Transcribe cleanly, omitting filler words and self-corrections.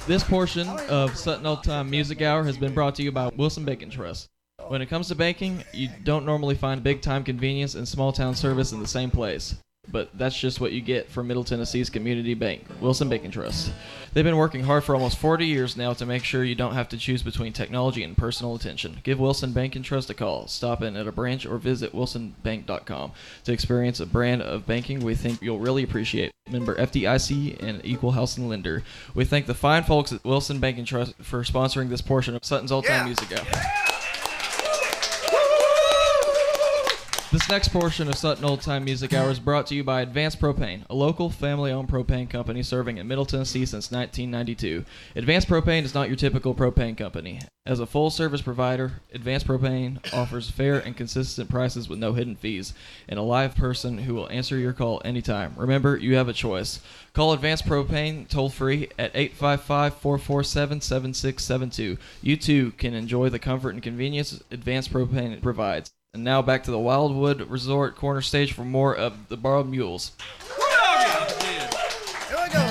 This portion of Sutton Old Time Music Hour has been brought to you by Wilson Banking Trust. When it comes to banking, you don't normally find big-time convenience and small-town service in the same place. But that's just what you get from Middle Tennessee's community bank, Wilson Banking Trust. They've been working hard for almost 40 years now to make sure you don't have to choose between technology and personal attention. Give Wilson Banking Trust a call. Stop in at a branch or visit wilsonbank.com to experience a brand of banking we think you'll really appreciate. Member FDIC and equal housing lender. We thank the fine folks at Wilson Banking Trust for sponsoring this portion of Sutton's Old Time Music Hour. This next portion of Sutton Old Time Music Hour is brought to you by Advanced Propane, a local family-owned propane company serving in Middle Tennessee since 1992. Advanced Propane is not your typical propane company. As a full-service provider, Advanced Propane offers fair and consistent prices with no hidden fees, and a live person who will answer your call anytime. Remember, you have a choice. Call Advanced Propane toll-free at 855-447-7672. You too can enjoy the comfort and convenience Advanced Propane provides. And now back to the Wildwood Resort corner stage for more of the Borrowed Mules. Here we go.